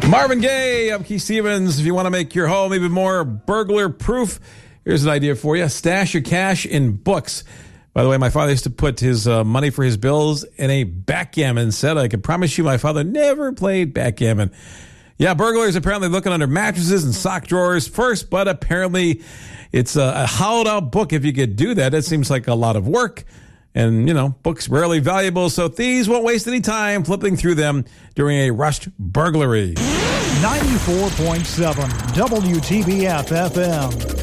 Marvin Gaye, I'm Keith Stevens. If you want to make your home even more burglar-proof, here's an idea for you. Stash your cash in books. By the way, my father used to put his money for his bills in a backgammon set. I can promise you my father never played backgammon. Yeah, burglars apparently looking under mattresses and sock drawers first, but apparently it's a hollowed-out book if you could do that. It seems like a lot of work. And, you know, books rarely valuable, so thieves won't waste any time flipping through them during a rushed burglary. 94.7 WTBF FM.